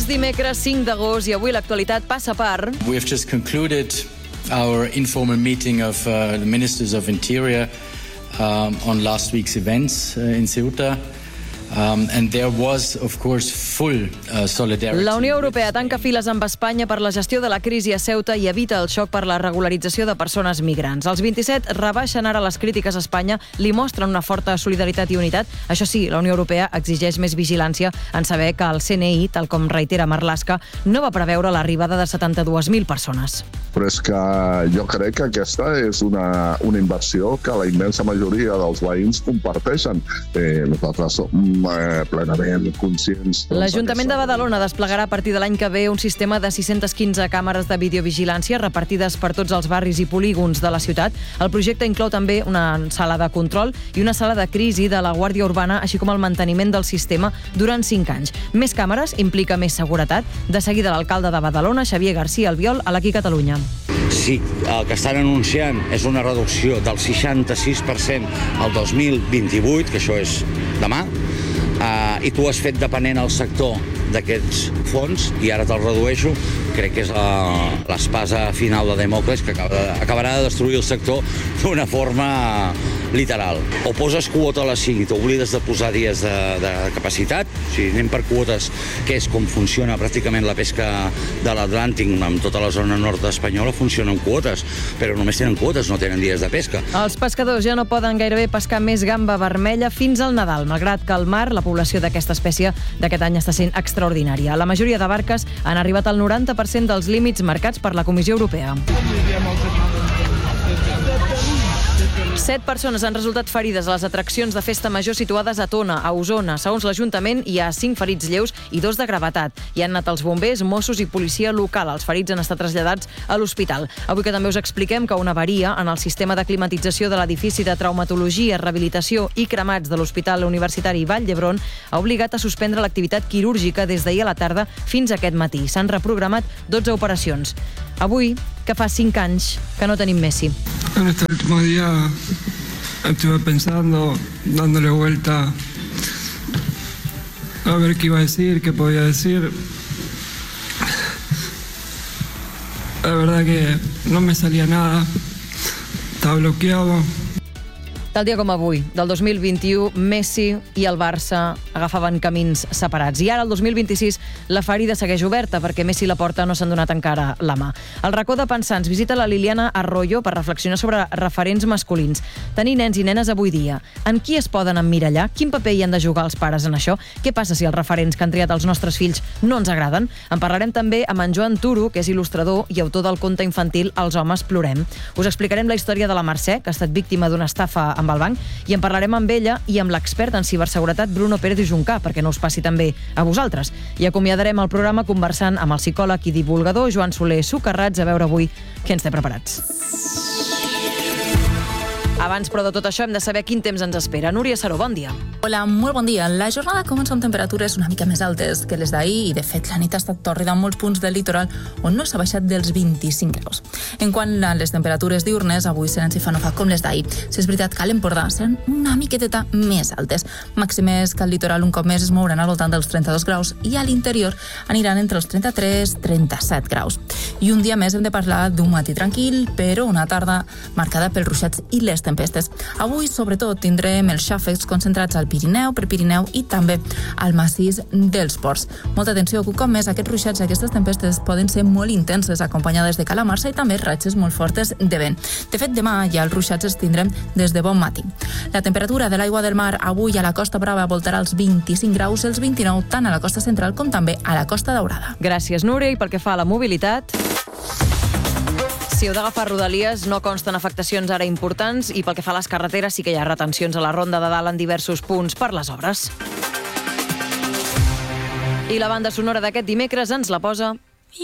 És dimecres 5 d'agost i avui l'actualitat passa per... We have just concluded our informal meeting of the Ministers of Interior on last week's events in Ceuta. And there was, of course, full solidarity. La Unió Europea tanca files amb Espanya per la gestió de la crisi a Ceuta i evita el xoc per la regularització de persones migrants. Els 27 rebaixen ara les crítiques a Espanya, li mostren una forta solidaritat i unitat. Això sí, la Unió Europea exigeix més vigilància en saber que el CNI, tal com reitera Marlaska, no va preveure l'arribada de 72.000 persones. Però és que jo crec que aquesta és una inversió que la immensa majoria dels veïns comparteixen. Nosaltres som plenament conscients... L'Ajuntament de Badalona desplegarà a partir de l'any que ve un sistema de 615 càmeres de videovigilància repartides per tots els barris i polígons de la ciutat. El projecte inclou també una sala de control i una sala de crisi de la Guàrdia Urbana, així com el manteniment del sistema durant 5 anys. Més càmeres implica més seguretat. De seguida l'alcalde de Badalona, Xavier García Albiol, a l'Aquí Catalunya. Sí, el que estan anunciant és una reducció del 66% al 2028, que això és demà, i tu has fet dependent el sector d'aquests fons i ara te'l redueixo. Crec que és l'espasa final de Demòcles que acabarà de destruir el sector d'una forma literal. O poses quota a les 5 i t'oblides de posar dies de capacitat, o sigui, anem per quotes, que és com funciona pràcticament la pesca de l'Atlàntic, amb tota la zona nord espanyola funciona amb quotes, però només tenen quotes, no tenen dies de pesca. Els pescadors ja no poden gairebé pescar més gamba vermella fins al Nadal, malgrat que al mar la població d'aquesta espècie d'aquest any està sent extraordinària. La majoria de barques han arribat al 90% dels límits marcats per la Comissió Europea. 7 persones han resultat ferides a les atraccions de festa major situades a Tona, a Osona. Segons l'Ajuntament, hi ha 5 ferits lleus i 2 de gravetat. Hi han anat els bombers, Mossos i policia local. Els ferits han estat traslladats a l'hospital. Avui que també us expliquem que una avaria en el sistema de climatització de l'edifici de traumatologia, rehabilitació i cremats de l'Hospital Universitari Vall d'Hebron ha obligat a suspendre l'activitat quirúrgica des d'ahir a la tarda fins a aquest matí. S'han reprogramat 12 operacions. Avui, que fa 5 anys que no tenim Messi. En este último día estuve pensando, dándole vuelta a ver qué iba a decir, qué podía decir. La verdad que no me salía nada, estaba bloqueado. Tal dia com avui, del 2021, Messi i el Barça agafaven camins separats. I ara, el 2026, la ferida segueix oberta perquè Messi i Laporta no s'han donat encara la mà. El racó de pensants visita la Liliana Arroyo per reflexionar sobre referents masculins. Tenir nens i nenes avui dia. En qui es poden emmirallar? Quin paper hi han de jugar els pares en això? Què passa si els referents que han triat els nostres fills no ens agraden? En parlarem també amb en Joan Turo, que és il·lustrador i autor del conte infantil Els homes plorem. Us explicarem la història de la Mercè, que ha estat víctima d'una estafa amb el banc, i en parlarem amb ella i amb l'expert en ciberseguretat Bruno Pérez i Juncà, perquè no us passi també a vosaltres. I acomiadarem el programa conversant amb el psicòleg i divulgador Joan Soler Socarrats, a veure avui què ens té preparats. Abans, però, de tot això, hem de saber quin temps ens espera. Núria Saró, bon dia. Hola, molt bon dia. La jornada comença amb temperatures una mica més altes que les d'ahir i, de fet, la nit ha estat tòrrida en molts punts del litoral on no s'ha baixat dels 25 graus. En quant a les temperatures diurnes, avui seran si fa no fa com les d'ahir. Si és veritat que a l'Empordà seran una miqueteta més altes. Màximes que al litoral un cop més es mouran al voltant dels 32 graus i a l'interior aniran entre els 33 i 37 graus. I un dia més hem de parlar d'un matí tranquil, però una tarda marcada pels ruixats i les tempestes. Avui, sobretot, tindrem els xàfecs concentrats al Pirineu, Prepirineu i també al massís dels Ports. Molta atenció, que un cop més aquests ruixats i aquestes tempestes poden ser molt intenses, acompanyades de calamarsa i també ratxes molt fortes de vent. De fet, demà ja els ruixats els tindrem des de bon matí. La temperatura de l'aigua del mar avui a la Costa Brava voltarà els 25 graus, els 29 tant a la costa central com també a la Costa Daurada. Gràcies, Núria. I pel que fa a la mobilitat... Si heu d'agafar Rodalies, no consten afectacions ara importants i pel que fa a les carreteres sí que hi ha retencions a la Ronda de Dalt en diversos punts per les obres. I la banda sonora d'aquest dimecres ens la posa